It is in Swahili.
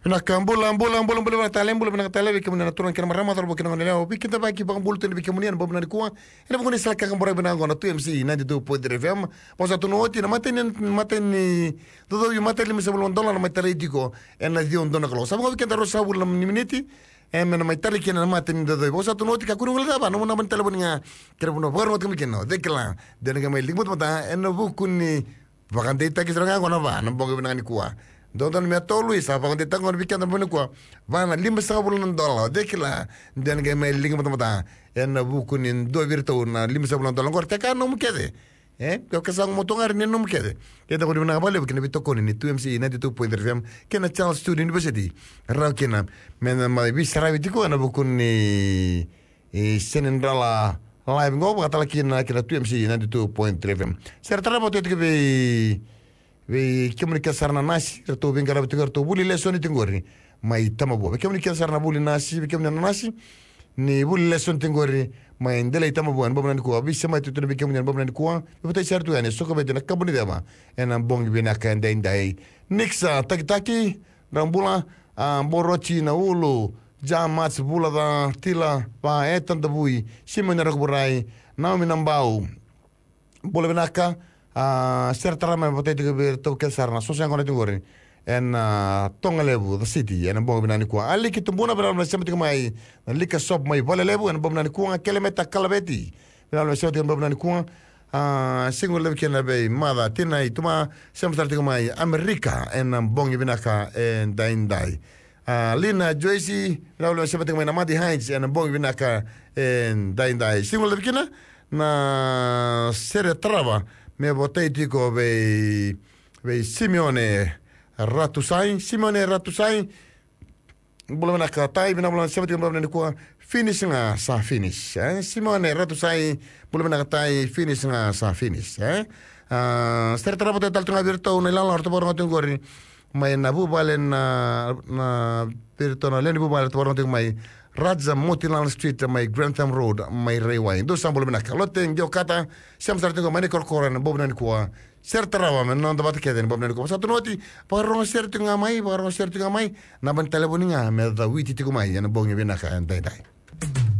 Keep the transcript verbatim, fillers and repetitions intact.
Nakambula ambula ambula ambula na tale ambula na tale biki muna turan kena marama tarbo kena ngoleo biki ta baki bang bulu tene biki munian bob na kuwa ina bukuni salka kan bora bina ngona tu M C na tu po de fm posa tu noti na maten maten todo yu maten mi sabulon dola na matare diko en la dion dona klo sabu biki ta rosa bula ni miniti en na matare kena maten do posa tu noti ka kuru ngala ba no na ban tele boninga kera bono bor noti biki no de kala de nga mai lingmut mata en bukuni bakante ta kisra ngona ba na boga bina ni kuwa Dondan me to Luis apa konti tangon bikin tanpa nuku, wana lima setengah bulan dolar, dekila dan kayak main link mata-mata, en bukunin dua virtu na lima setengah bulan dolar, kau tekan nom kede, eh, kau kesang motongar ni nom kede, kita kau di mana boleh bikin lebih tokon ini, tu M C ninety two point three F M, kena Charles Student University, rau kena, mana mai bisa rawi tiku, ana bukun ni, senen dala live ngau, kata lagi kena kena tu M C ninety two point three F M, serta apa tu itu kebe we kemuni sarna nasi to bingara bitigar to buli lesoni tingori mai tamabo we kemuni sarna buli nasi we kemuni nasi ni buli lesoni tingori mai ndele tamabo an babnan ko abi sema tutu be kemuni babnan ko be tay sartu yani soko be na kabuni dama en bong be na kan dai dai nixa taki taki rambula boroti na ulu jamat bula da tila pa etan da bui simon rakburai naomi nambau bole benaka Uh, serta me bote de ber to ke sarna so sen kono tingori en uh, tongalebu the city en bo binani ko ali ki tumbuna bra na semti mai lika sop mai vole lebu en bo binani ko kilometer kalabeti bra na semti bo binani ko uh, singo lebu ken be mada tina ituma semti mai amerika en bongi binaka en dain dai uh, lina joyce bra na semti mai na madi hines en bongi binaka en dain dai singo lebu kena na sere trava me botei tiko be be Simeone Ratusai Simeone Ratusai bula na katai bina bula sebati bula na ko finish nga sa finish eh Simeone Ratusai bula na katai finish nga sa finish eh uh, serta rapote tal tunga virto na lalo orto bor ngotin gori mai na bu balen na na virto na leni bu balen to bor ngotin mai Raja Motilal Street, my Grantham Road, my railway. Do sambol bina kalote ndio kata siam sartingo mani korkoran bobna ni kwa. Sertarawa men non dapat keden bobna ni kwa. Satu noti parong sertinga mai, parong sertinga mai na ban telefoninga me da witi tiku mai yana bongi bina ka dai dai.